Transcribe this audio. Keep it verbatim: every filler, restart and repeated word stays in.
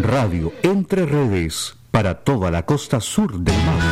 Radio Entre Redes para toda la costa sur del mar.